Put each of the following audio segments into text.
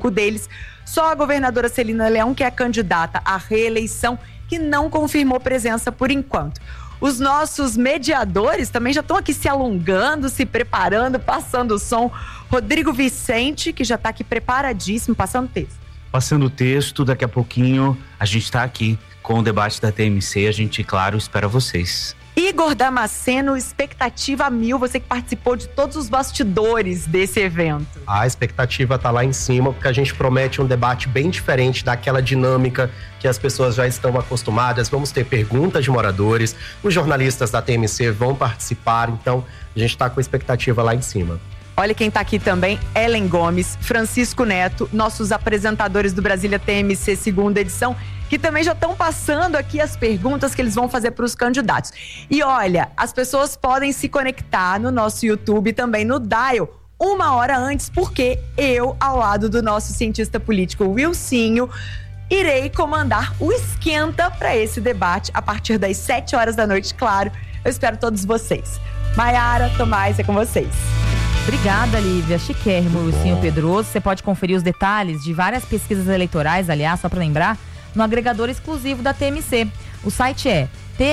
político deles. Só a governadora Celina Leão, que é candidata à reeleição, que não confirmou presença por enquanto. Os nossos mediadores também já estão aqui se alongando, se preparando, passando o som. Rodrigo Vicente, que já está aqui preparadíssimo, passando o texto. Passando o texto, daqui a pouquinho a gente está aqui com o debate da TMC. A gente, claro, espera vocês. Igor Damasceno, expectativa 1000, você que participou de todos os bastidores desse evento. A expectativa tá lá em cima, porque a gente promete um debate bem diferente daquela dinâmica que as pessoas já estão acostumadas. Vamos ter perguntas de moradores, os jornalistas da TMC vão participar, então a gente tá com a expectativa lá em cima. Olha quem tá aqui também, Ellen Gomes, Francisco Neto, nossos apresentadores do Brasília TMC segunda edição, que também já estão passando aqui as perguntas que eles vão fazer para os candidatos. E olha, as pessoas podem se conectar no nosso YouTube também no Dial 1 hora antes, porque eu, ao lado do nosso cientista político Wilsinho, irei comandar o esquenta para esse debate a partir das 7 horas da noite, claro. Eu espero todos vocês. Maiara, Tomás, é com vocês. Obrigada, Lívia. Chiquérrimo, Wilsinho Pedroso. Você pode conferir os detalhes de várias pesquisas eleitorais, aliás, só para lembrar, no agregador exclusivo da TMC. O site é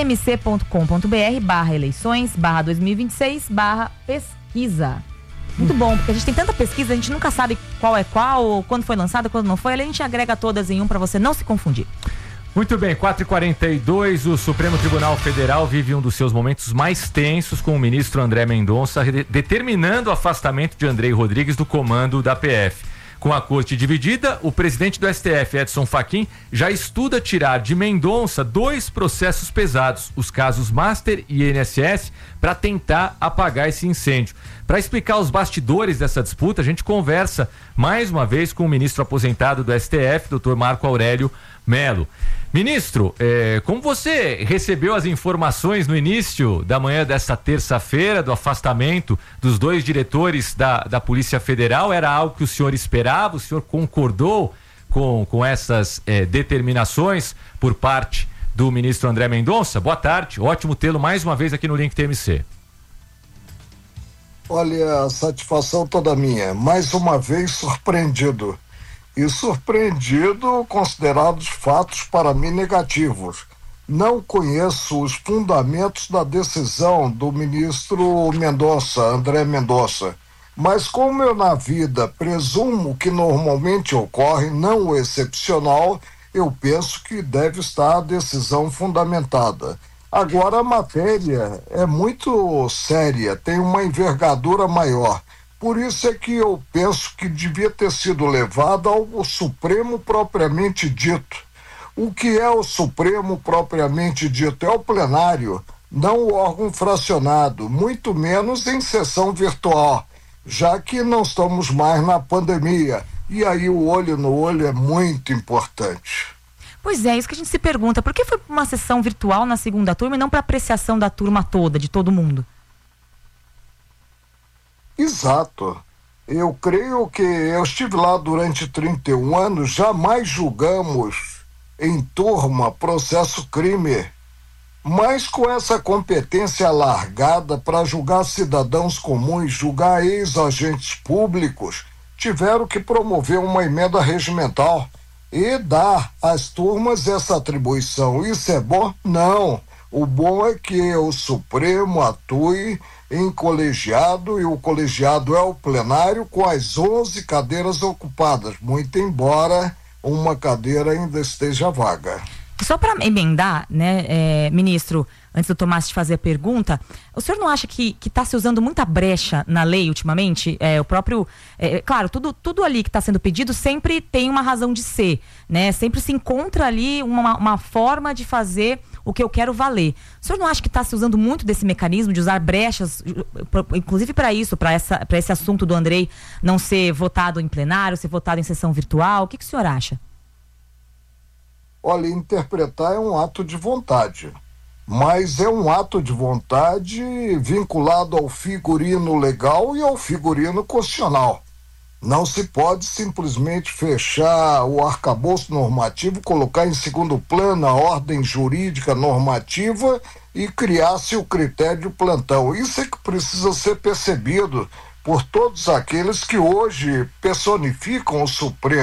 tmc.com.br/eleições/2026/pesquisa. Muito bom, porque a gente tem tanta pesquisa, a gente nunca sabe qual é qual, quando foi lançada, quando não foi. A gente agrega todas em um para você não se confundir. Muito bem, 4h42, o Supremo Tribunal Federal vive um dos seus momentos mais tensos com o ministro André Mendonça determinando o afastamento de Andrei Rodrigues do comando da PF. Com a corte dividida, o presidente do STF, Edson Fachin, já estuda tirar de Mendonça 2 processos pesados, os casos Master e INSS, para tentar apagar esse incêndio. Para explicar os bastidores dessa disputa, a gente conversa mais uma vez com o ministro aposentado do STF, Dr. Marco Aurélio Melo. Ministro, como você recebeu as informações no início da manhã desta terça-feira do afastamento dos 2 diretores da Polícia Federal? Era algo que o senhor esperava? O senhor concordou com essas determinações por parte do ministro André Mendonça? Boa tarde, ótimo tê-lo mais uma vez aqui no Link TMC. Olha, a satisfação toda minha, mais uma vez surpreendido. E surpreendido, considerados fatos para mim negativos. Não conheço os fundamentos da decisão do ministro Mendonça, André Mendonça. Mas como eu na vida presumo que normalmente ocorre, não o excepcional, eu penso que deve estar a decisão fundamentada. Agora a matéria é muito séria, tem uma envergadura maior. Por isso é que eu penso que devia ter sido levado ao Supremo propriamente dito. O que é o Supremo propriamente dito? É o plenário, não o órgão fracionado, muito menos em sessão virtual, já que não estamos mais na pandemia. E aí o olho no olho é muito importante. Pois é, isso que a gente se pergunta. Por que foi para uma sessão virtual na segunda turma e não para apreciação da turma toda, de todo mundo? Exato. Eu creio que eu estive lá durante 31 anos, jamais julgamos em turma processo crime, mas com essa competência alargada para julgar cidadãos comuns, julgar ex-agentes públicos, tiveram que promover uma emenda regimental e dar às turmas essa atribuição. Isso é bom? Não. O bom é que o Supremo atue em colegiado, e o colegiado é o plenário com as 11 cadeiras ocupadas, muito embora uma cadeira ainda esteja vaga. Só para emendar, né, ministro, antes do Tomás te fazer a pergunta, o senhor não acha que está se usando muita brecha na lei ultimamente? O próprio, claro, tudo ali que está sendo pedido sempre tem uma razão de ser, né? Sempre se encontra ali uma forma de fazer o que eu quero valer. O senhor não acha que está se usando muito desse mecanismo de usar brechas, inclusive para isso, para esse assunto do Andrei não ser votado em plenário, ser votado em sessão virtual? O que o senhor acha? Olha, interpretar é um ato de vontade, mas é um ato de vontade vinculado ao figurino legal e ao figurino constitucional. Não se pode simplesmente fechar o arcabouço normativo, colocar em segundo plano a ordem jurídica normativa e criar-se o critério de plantão. Isso é que precisa ser percebido por todos aqueles que hoje personificam o Supremo.